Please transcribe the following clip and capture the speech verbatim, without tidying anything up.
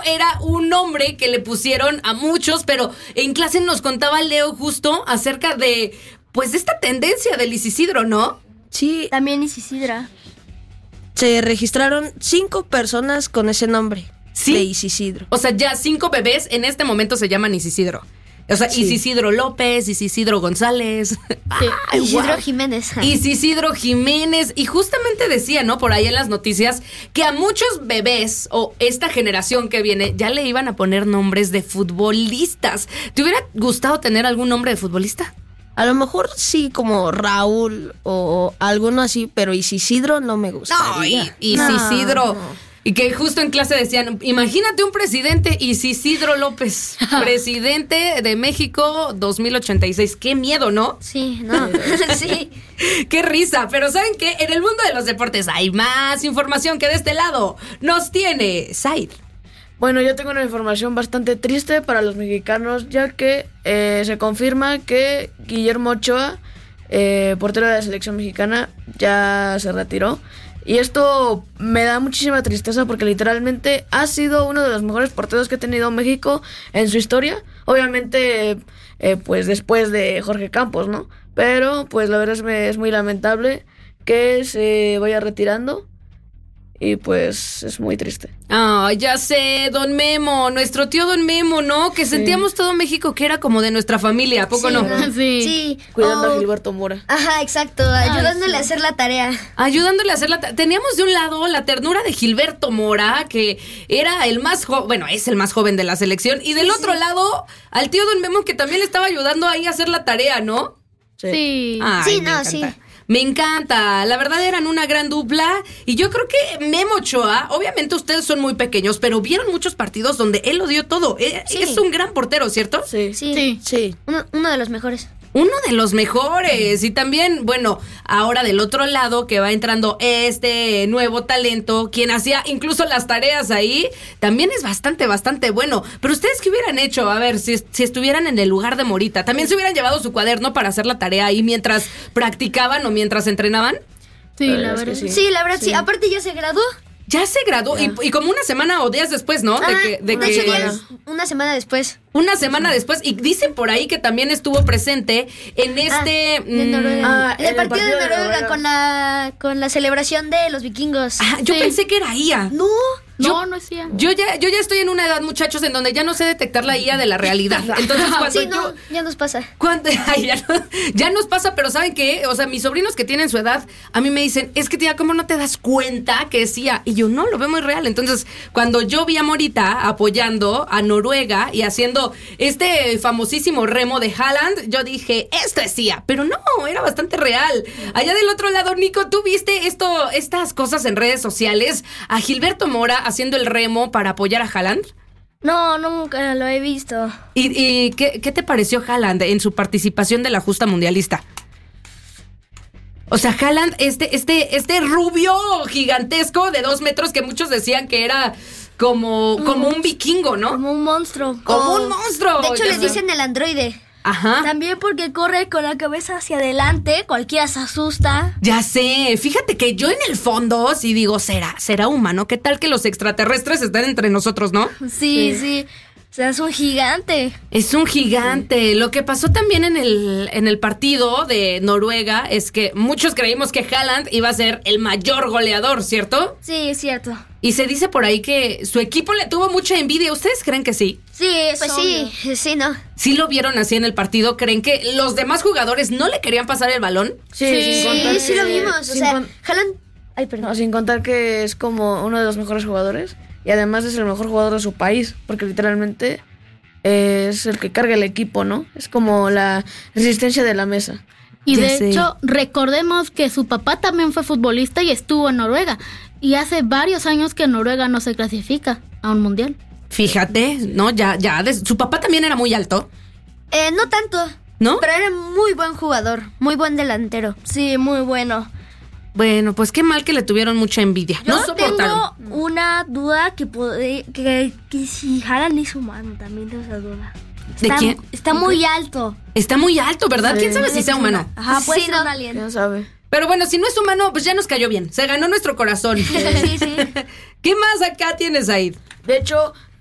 era un nombre que le pusieron a muchos, pero en clase nos contaba Leo justo acerca de, pues, esta tendencia del Isidro, ¿no? Sí. También Isidra. Se registraron cinco personas con ese nombre. ¿Sí? De Isidro. O sea, ya cinco bebés en este momento se llaman Isidro. O sea, sí. Isidro López, Isidro González. Sí. Ay, Isidro wow. Jiménez. Isidro Jiménez. Y justamente decía, ¿no? Por ahí en las noticias, que a muchos bebés o esta generación que viene ya le iban a poner nombres de futbolistas. ¿Te hubiera gustado tener algún nombre de futbolista? A lo mejor sí, como Raúl o alguno así, pero Isidro no me gustaría. No, y, y no, Isidro... No. Y que justo en clase decían, imagínate un presidente Isidro López, presidente de México dos mil ochenta y seis. Qué miedo, ¿no? Sí, no, sí. Qué risa, pero ¿saben qué? En el mundo de los deportes hay más información que de este lado nos tiene Said. Bueno, yo tengo una información bastante triste para los mexicanos, ya que eh, se confirma que Guillermo Ochoa, eh, portero de la selección mexicana, ya se retiró. Y esto me da muchísima tristeza porque literalmente ha sido uno de los mejores porteros que ha tenido México en su historia. Obviamente, eh, pues después de Jorge Campos, ¿no? Pero pues la verdad es, me, es muy lamentable que se vaya retirando. Y pues es muy triste. Ah, ya sé, don Memo, nuestro tío don Memo, ¿no? Que sí. Sentíamos todo México que era como de nuestra familia, ¿a poco sí, no? Sí. sí. Cuidando oh. a Gilberto Mora. Ajá, exacto, ayudándole Ay, sí. a hacer la tarea. Ayudándole a hacer la tarea. Teníamos de un lado la ternura de Gilberto Mora, que era el más joven, bueno, es el más joven de la selección, y del sí, otro sí. lado al tío don Memo, que también le estaba ayudando ahí a hacer la tarea, ¿no? Sí. Sí, Ay, sí me no, encanta. sí. Me encanta, la verdad eran una gran dupla y yo creo que Memo Ochoa, obviamente ustedes son muy pequeños, pero vieron muchos partidos donde él lo dio todo. Sí. Es un gran portero, ¿cierto? Sí, sí, sí. sí. Uno, uno de los mejores. Uno de los mejores. Y también, bueno, ahora del otro lado que va entrando este nuevo talento, quien hacía incluso las tareas ahí, también es bastante, bastante bueno. Pero ustedes, ¿qué hubieran hecho? A ver, si, si estuvieran en el lugar de Morita, ¿también se hubieran llevado su cuaderno para hacer la tarea ahí mientras practicaban o mientras entrenaban? Sí, la verdad. Sí. sí, la verdad sí. sí. Aparte ya se graduó. Ya se graduó, y, y como una semana o días después, ¿no? Ah, de que, de de que, hecho, días, una semana después. Una semana después, y dicen por ahí que también estuvo presente en este... Ah, de Noruega. Ah, en el, el partido, partido de Noruega, de Noruega con la con la celebración de los vikingos. Ah, yo sí. pensé que era I A. No, yo, no, no es I A. Yo ya, yo ya estoy en una edad, muchachos, en donde ya no sé detectar la I A de la realidad. Entonces, cuando sí, yo... no, ya nos pasa. Cuando, ay, ya, no, ya nos pasa, pero ¿saben qué? O sea, mis sobrinos que tienen su edad, a mí me dicen, es que tía, ¿cómo no te das cuenta que es I A? Y yo, no, lo veo muy real. Entonces, cuando yo vi a Morita apoyando a Noruega y haciendo este famosísimo remo de Haaland, yo dije, esto es I A, pero no, era bastante real. Allá del otro lado, Nico, ¿tú viste esto, estas cosas en redes sociales? A Gilberto Mora haciendo el remo para apoyar a Haaland. No, nunca lo he visto. ¿Y, y qué, qué te pareció Haaland en su participación de la justa mundialista? O sea, Haaland, este, este, este rubio gigantesco de dos metros que muchos decían que era como, mm. como un vikingo, ¿no? Como un monstruo. Como oh. un monstruo. De hecho, le dicen el androide. Ajá. También porque corre con la cabeza hacia adelante, cualquiera se asusta. Ya sé, fíjate que yo en el fondo sí digo, será, será humano. ¿Qué tal que los extraterrestres están entre nosotros, no? Sí, sí. sí. O sea, es un gigante. Es un gigante. Sí. Lo que pasó también en el, en el partido de Noruega es que muchos creímos que Haaland iba a ser el mayor goleador, ¿cierto? Sí, es cierto. Y se dice por ahí que su equipo le tuvo mucha envidia. ¿Ustedes creen que sí? Sí, pues sí, sí, ¿no? ¿Sí lo vieron así en el partido? ¿Creen que los demás jugadores no le querían pasar el balón? Sí, sí, sin contar sí, sí lo vimos. O sea, con... Haaland... Ay, perdón. No, sin contar que es como uno de los mejores jugadores. Y además es el mejor jugador de su país. Porque literalmente es el que carga el equipo, ¿no? Es como la resistencia de la mesa. Y ya de sé. hecho, recordemos que su papá también fue futbolista y estuvo en Noruega. Y hace varios años que Noruega no se clasifica a un mundial. Fíjate, ¿no? Ya, ya. De, su papá también era muy alto. Eh, no tanto. ¿No? Pero era muy buen jugador, muy buen delantero. Sí, muy bueno. Bueno, pues qué mal que le tuvieron mucha envidia. Yo no soportaron. tengo una duda que, puede, que, que si Haaland es humano, también tengo esa duda. ¿De está, quién? Está muy alto. Está muy alto, ¿verdad? Sí. ¿Quién sabe si sea humano? Ajá, puede sí, ser no. un alien. ¿Quién sabe? Pero bueno, si no es humano, pues ya nos cayó bien. Se ganó nuestro corazón. Sí, sí. ¿Qué más acá tienes, Aid? De hecho,